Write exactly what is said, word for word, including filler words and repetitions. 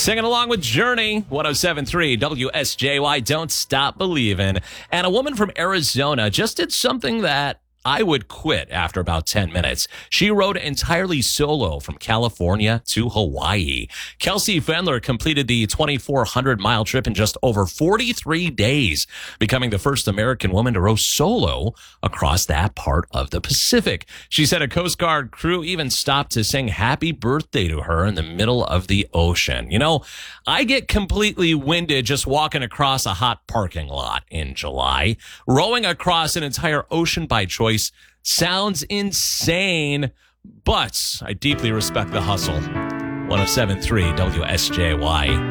Singing along with Journey, one oh seven point three W S J Y, Don't Stop Believing. And a woman from Arizona just did something that I would quit after about ten minutes. She rode entirely solo from California to Hawaii. Kelsey Fendler completed the twenty-four hundred mile trip in just over forty-three days, becoming the first American woman to row solo across that part of the Pacific. She said a Coast Guard crew even stopped to sing happy birthday to her in the middle of the ocean. You know, I get completely winded just walking across a hot parking lot in July. Rowing across an entire ocean by choice sounds insane, but I deeply respect the hustle. one oh seven point three W S J Y.